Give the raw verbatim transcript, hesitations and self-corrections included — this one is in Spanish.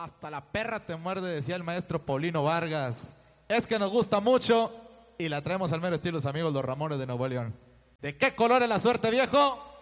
hasta la perra te muerde, decía el maestro Paulino Vargas. Es que nos gusta mucho y la traemos al mero estilo los amigos los Ramones de Nuevo León. ¿De qué color es la suerte, viejo?